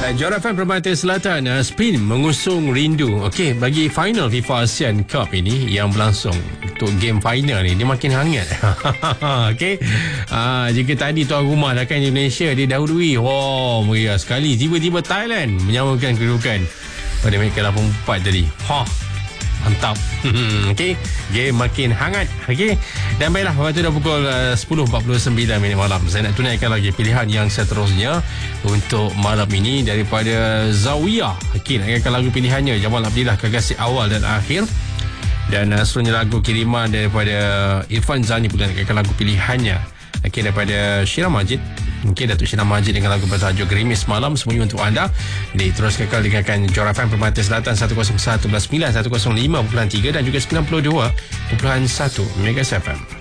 Juara FM Permata Selatan Spin mengusung rindu. Okey, bagi final FIFA ASEAN Cup ini yang berlangsung, untuk game final ni dia makin hangat. Okey. Jika tadi tuan rumah dah kan Indonesia didahului, meriah sekali. Tiba-tiba Thailand menyamakan kedudukan pada minit ke-84 tadi. Mantap. Okey, game makin hangat. Okey. Dan baiklah, waktu dah pukul 10.49 minit malam. Saya nak tunaikan lagi pilihan yang seterusnya untuk malam ini daripada Zawiyah. Okey, nak ingatkan lagu pilihannya Jamal Abdillah, Kekasih Awal dan Akhir. Dan seterusnya lagu kiriman daripada Irfan Zani pula nak ingatkan lagu pilihannya. Okey, daripada Syirah Majid. Mungkin Datuk Syirah Majid dengan lagu bertajuk Gerimis Malam, semuanya untuk anda. Terus kekal dengarkan Juara FM Permata Selatan 101.9, 105.3 dan juga 92.1 Mega FM.